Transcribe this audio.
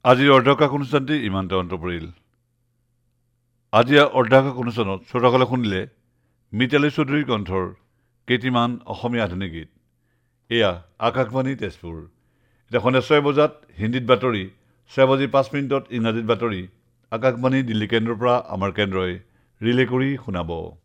আজিৰ অৰ্ধকাশ অনুষ্ঠানটি ইমানতে অন্ত পৰিল। আজি অৰ্ধকাশ অনুষ্ঠানত শ্ৰোতাসকলে শুনিলে মিতালী চৌধুৰীৰ কণ্ঠৰ কেইটিমান অসমীয়া আধুনিক গীত। এয়া আকাশবাণী তেজপুৰ। এতিয়া সন্ধিয়া 6 বজাত হিন্দীত বাতৰি, 6:05 ইংৰাজীত বাতৰি আকাশবাণী দিল্লী কেন্দ্ৰৰ পৰা আমাৰ কেন্দ্ৰই ৰিলে কৰি শুনাব।